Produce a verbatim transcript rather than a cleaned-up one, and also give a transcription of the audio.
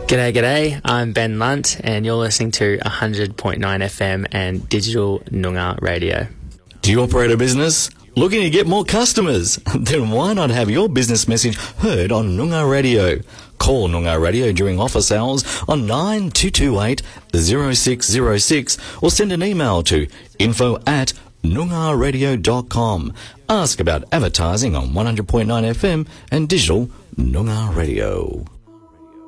G'day, g'day. I'm Ben Lunt, and you're listening to one hundred point nine F M and Digital Noongar Radio. Do you operate a business? Looking to get more customers? Then why not have your business message heard on Noongar Radio? Call Noongar Radio during office hours on nine two two eight, zero six zero six or send an email to info at noongar radio dot com. Ask about advertising on one hundred point nine F M and Digital Noongar Radio.